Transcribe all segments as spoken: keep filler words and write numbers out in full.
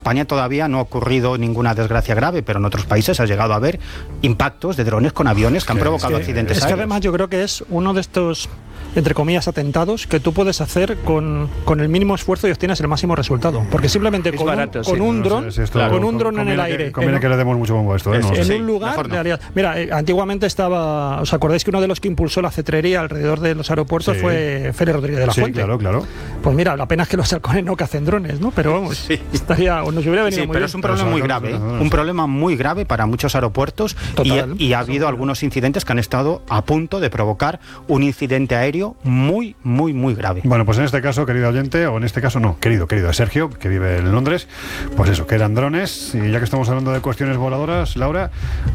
España todavía no ha ocurrido ninguna desgracia grave, pero en otros países ha llegado a haber impactos de drones con aviones que han provocado sí, accidentes es que aéreos. Además yo creo que es uno de estos, entre comillas, atentados que tú puedes hacer con, con el mínimo esfuerzo y obtienes el máximo resultado. Porque simplemente con, barato, un, con sí. un No dron, sé si esto- con claro, un dron en el conviene aire. Que, conviene en, que le demos mucho bombo a esto, ¿eh? No en sé. un lugar, mejor no. realidad. Mira, eh, antiguamente estaba, ¿os acordáis que uno de los que impulsó la cetrería alrededor de los aeropuertos Sí. fue Félix Rodríguez de la Sí, Fuente? claro, claro. Pues mira, la pena es que los halcones no cacen drones, ¿no? Pero vamos, Sí. estaría, o nos hubiera venido Sí, muy pero bien. es un problema Pero muy son- grave, ¿eh? no, no, no. un problema muy grave para muchos aeropuertos Total. y, y ha habido algunos incidentes que han estado a punto de provocar un incidente aéreo muy, muy, muy grave. Bueno, pues en este caso, querido oyente, o en este caso no, querido, querido, es Sergio, que vive en Londres, pues eso, que eran drones, y ya que estamos hablando de cuestiones voladoras, Laura,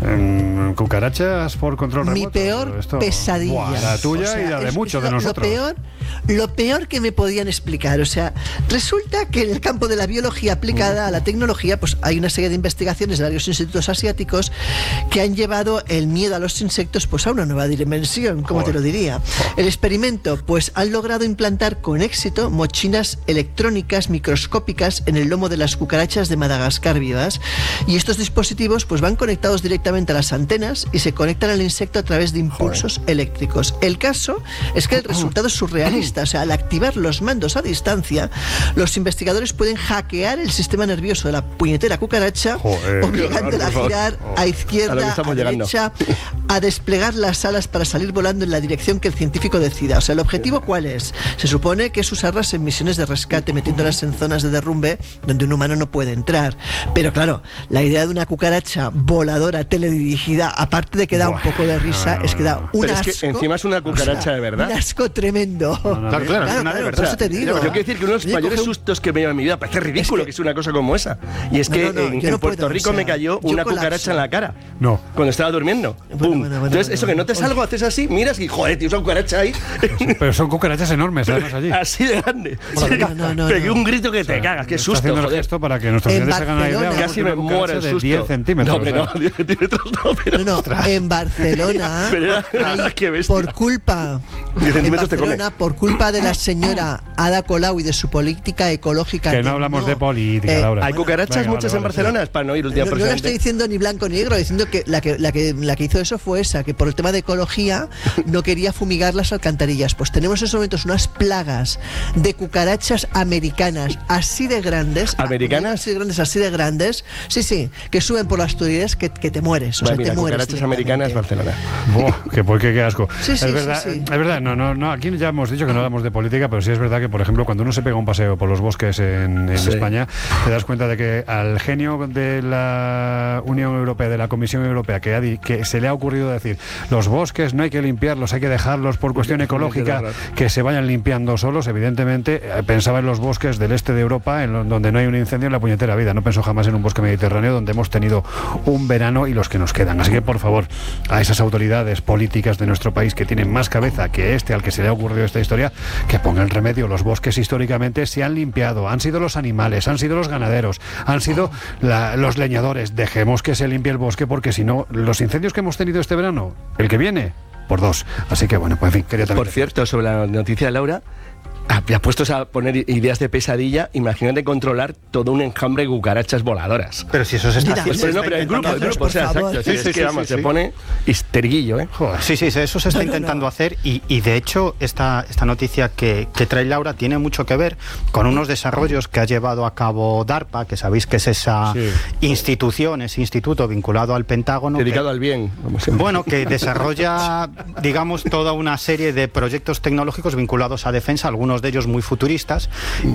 eh, cucarachas por control Mi remoto. peor Esto- pesadilla. Buah, la tuya O sea, y la de es- muchos es de lo- nosotros. Lo peor, lo peor que me podían explicar. O sea, resulta que en el campo de la biología aplicada a la tecnología, pues hay una serie de investigaciones de varios institutos asiáticos que han llevado el miedo a los insectos pues a una nueva dimensión, como te lo diría. El experimento, pues han logrado implantar con éxito mochilas electrónicas microscópicas en el lomo de las cucarachas de Madagascar vivas, y estos dispositivos pues van conectados directamente a las antenas y se conectan al insecto a través de impulsos eléctricos. El caso es que el resultado es surrealista. O sea, al activar los mandos a distancia, los investigadores pueden hackear el sistema nervioso de la puñetera cucaracha, Joder. obligándola a Por favor. girar a A lo izquierda, que a, estamos llegando. derecha, a desplegar las alas para salir volando en la dirección que el científico decida. O sea, ¿el objetivo cuál es? Se supone que es usarlas en misiones de rescate, metiéndolas en zonas de derrumbe donde un humano no puede entrar. Pero claro, la idea de una cucaracha voladora teledirigida, aparte de que da un poco de risa, no, es que no, da no. un Pero asco. es que encima es una cucaracha de verdad. Un asco tremendo. Claro, claro, es una de por verdad. eso te digo. Yo quiero decir que uno de los Oye, mayores coge un- sustos que me lleva en mi vida, parece ridículo Es que, que- es una cosa como esa. Y es No, que no, no, en, yo no en Puerto puedo, Rico o sea, me cayó yo una colapso. cucaracha en la cara. No. Cuando estaba durmiendo. Bueno, ¡Pum! bueno, bueno, Entonces, bueno. eso que notes algo, haces así, miras y joder, tío, esa cucaracha ahí. Pero son cucarachas enormes, además, allí. Así de grande. No, no, no, Pegué no. un grito que te cagas, qué Está susto, haciendo el joder. gesto para que nuestros En oyentes se hagan la idea. Barcelona. hablamos Casi de me una muero el cucaracha de susto. diez centímetros. No, hombre, o sea. no, diez centímetros no, pero... No, no, en Barcelona, Pero era- hay- qué bestia. por culpa diez en centímetros te come. Barcelona, por culpa de la señora Ada Colau y de su política ecológica. Que no hablamos de política, eh, Laura. Hay cucarachas Venga, muchas vale, en vale, Barcelona, es para no ir el día No, no le estoy presidente. diciendo ni blanco ni negro, diciendo que la que la que la que hizo eso fue esa, que por el tema de ecología no quería fumigar las alcantarillas. Pues tenemos en estos momentos unas plagas de cucarachas americanas así de grandes, ¿Americanas? así de grandes, así de grandes, sí, sí, que suben por las tuberías que, que te mueres, o Vale, sea, mira, te mueres. cucarachas americanas, directamente. Barcelona. Buah, qué, por qué, qué asco. Sí, sí, es verdad, sí, sí. es verdad, no, no, no, aquí ya hemos dicho que no hablamos de política, pero sí es verdad que, por ejemplo, cuando uno se pega un paseo por los bosques en, en Sí. España, te das cuenta de que al genio de la Unión Europea, de la Comisión Europea, que, ha di- que se le ha ocurrido decir, los bosques no hay que limpiarlos, hay que dejarlos por cuestión ecológica, que se vayan limpiando solos, evidentemente, eh, pensaba en los bosques del este de Europa, en lo- donde no hay un incendio en la puñetera vida, no pensó jamás en un bosque mediterráneo donde hemos tenido un verano y los que nos quedan. Así que, por favor, a esas autoridades políticas de nuestro país que tienen más cabeza que este al que se le ha ocurrido esta historia, que pongan remedio. Los bosques históricamente se han limpiado, han sido los animales, han sido los ganaderos, han sido la- los leñadores. Dejemos que se limpie el bosque, porque si no, los incendios que hemos tenido este verano, el que viene, por dos. Así que bueno, pues en fin, quería también... Por cierto, sobre la noticia de Laura, ya puestos a poner ideas de pesadilla, imagínate controlar todo un enjambre de cucarachas voladoras. Pero si eso se está Mira, haciendo. Pero no, pero el grupo, el grupo, o sea, por favor. exacto, sí, Sí, es sí, que sí, vamos, sí, se sí. pone histerguillo, ¿eh? Joder. Sí, sí, eso se está No, no, intentando no. hacer y, y de hecho esta, esta noticia que, que trae Laura tiene mucho que ver con unos desarrollos que ha llevado a cabo DARPA, que sabéis que es esa Sí. institución, ese instituto vinculado al Pentágono. Dedicado que, al bien, como siempre. Bueno, que desarrolla, digamos, toda una serie de proyectos tecnológicos vinculados a defensa, algunos de ellos muy futuristas,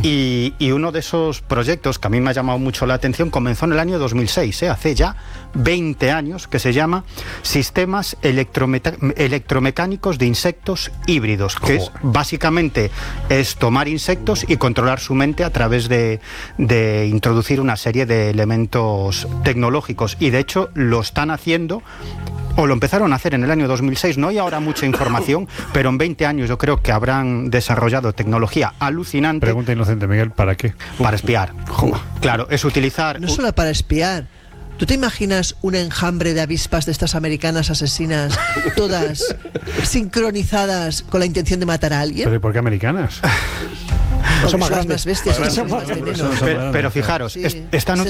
y, y uno de esos proyectos que a mí me ha llamado mucho la atención comenzó en el año dos mil seis, ¿eh? Hace ya veinte años, que se llama Sistemas Electrometa- Electromecánicos de Insectos Híbridos, que es, básicamente es tomar insectos y controlar su mente a través de, de introducir una serie de elementos tecnológicos, y de hecho lo están haciendo o lo empezaron a hacer en el año dos mil seis. No hay ahora mucha información, pero en veinte años yo creo que habrán desarrollado tecnología alucinante. Pregunta inocente, Miguel, ¿para qué? Para espiar. Claro, es utilizar... No solo para espiar. ¿Tú te imaginas un enjambre de avispas de estas americanas asesinas, todas sincronizadas con la intención de matar a alguien? ¿Pero y por qué americanas? Porque más son las grandes. más bestias, Son son más más grandes. venenosas. Pero, pero fijaros, Sí. es- esta Es noticia